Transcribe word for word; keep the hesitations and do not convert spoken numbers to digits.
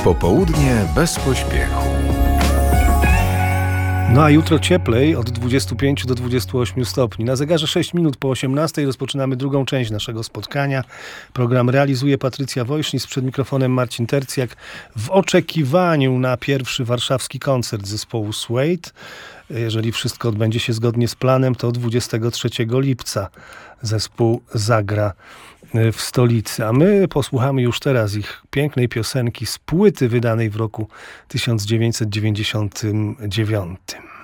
Popołudnie bez pośpiechu. No a jutro cieplej od dwudziestu pięciu do dwudziestu ośmiu stopni. Na zegarze sześć minut po osiemnastej rozpoczynamy drugą część naszego spotkania. Program realizuje Patrycja Wojsznis, przed mikrofonem Marcin Tercjak. W oczekiwaniu na pierwszy warszawski koncert zespołu Suede, jeżeli wszystko odbędzie się zgodnie z planem, to dwudziestego trzeciego lipca zespół zagra w stolicy. A my posłuchamy już teraz ich pięknej piosenki z płyty wydanej w roku tysiąc dziewięćset dziewięćdziesiątym dziewiątym.